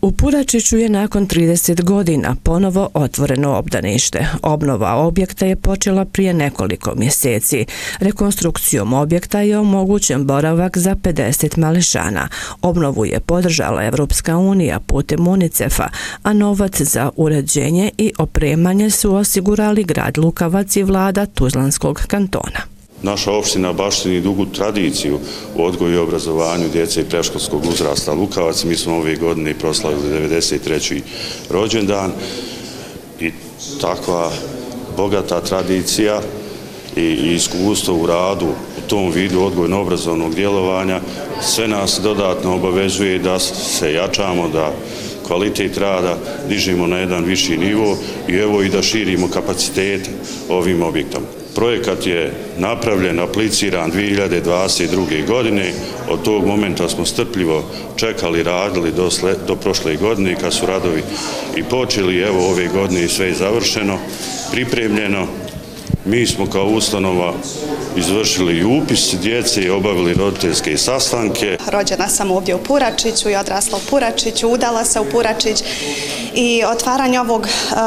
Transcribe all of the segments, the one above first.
U Puračiću je nakon 30 godina ponovo otvoreno obdanište. Obnova objekta je počela prije nekoliko mjeseci. Rekonstrukcijom objekta je omogućen boravak za 50 mališana. Obnovu je podržala Evropska unija putem UNICEF-a, a novac za uređenje i opremanje su osigurali grad Lukavac i vlada Tuzlanskog kantona. Naša opština baštini dugu tradiciju u odgoju i obrazovanju djece i predškolskog uzrasta Lukavac. Mi smo ove godine proslavili 93. rođendan i takva bogata tradicija i iskustvo u radu u tom vidu odgojno-obrazovnog djelovanja sve nas dodatno obavezuje da se jačamo, da kvalitet rada dižemo na jedan viši nivo i evo i da širimo kapacitete ovim objektom. Projekat je napravljen, apliciran 2022. godine. Od tog momenta smo strpljivo čekali, radili do prošle godine kad su radovi i počeli. Evo ove godine sve je završeno, pripremljeno. Mi smo kao ustanova izvršili i upis djece i obavili roditeljske sastanke. Rođena sam ovdje u Puračiću i odrasla u Puračiću, udala se u Puračić i otvaranje ovog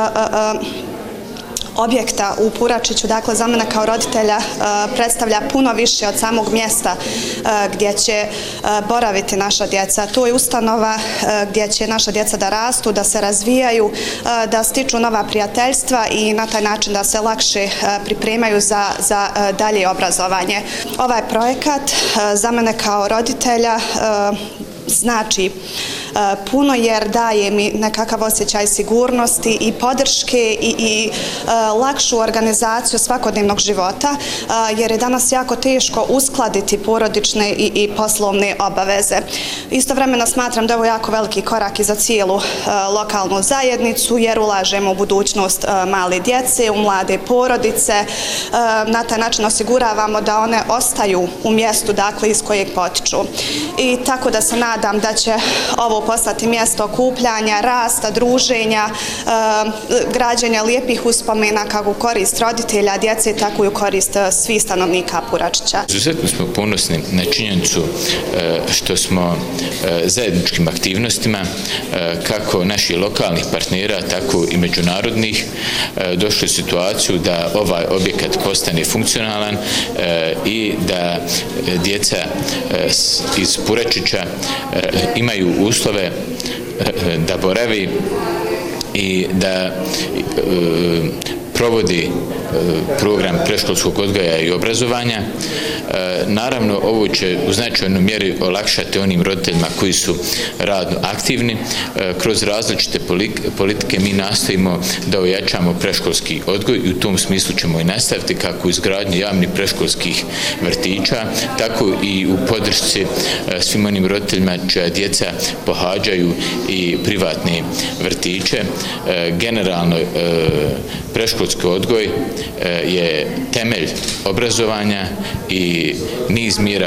objekta u Puračiću, dakle za mene kao roditelja predstavlja puno više od samog mjesta gdje će boraviti naša djeca. To je ustanova gdje će naša djeca da rastu, da se razvijaju, da stiču nova prijateljstva i na taj način da se lakše pripremaju za dalje obrazovanje. Ovaj projekat za mene kao roditelja znači puno jer daje mi nekakav osjećaj sigurnosti i podrške i lakšu organizaciju svakodnevnog života jer je danas jako teško uskladiti porodične i poslovne obaveze. Istovremeno smatram da je ovo jako veliki korak i za cijelu lokalnu zajednicu jer ulažemo u budućnost male djece, u mlade porodice. Na taj način osiguravamo da one ostaju u mjestu dakle iz kojeg potiču. I tako da se nadam da će ovo postati mjesto okupljanja, rasta, druženja, građenja lijepih uspomena kako u korist roditelja, djece, tako i u korist svih stanovnika Puračića. Izuzetno smo ponosni na činjenicu što smo zajedničkim aktivnostima, kako naših lokalnih partnera, tako i međunarodnih, došli u situaciju da ovaj objekat postane funkcionalan i da djeca iz Puračića imaju uslove da boravi i da provodi program predškolskog odgoja i obrazovanja. Naravno, ovo će u značajnoj mjeri olakšati onim roditeljima koji su radno aktivni. Kroz različite politike mi nastojimo da ojačamo predškolski odgoj i u tom smislu ćemo i nastaviti kako u izgradnji javnih predškolskih vrtića, tako i u podršci svim onim roditeljima čija djeca pohađaju i privatne vrtiće. Generalno, predškolski odgoj je temelj obrazovanja i niz mjera